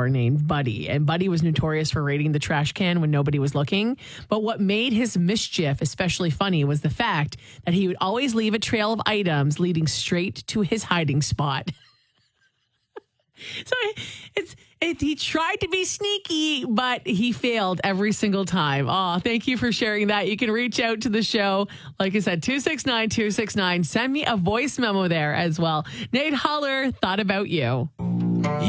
store named Buddy. And Buddy was notorious for raiding the trash can when nobody was looking. But what made his mischief especially funny was the fact that he would always leave a trail of items leading straight to his hiding spot. So he tried to be sneaky, but he failed every single time. Oh, thank you for sharing that. You can reach out to the show. Like I said, 269-269. Send me a voice memo there as well. Nate Holler thought about you.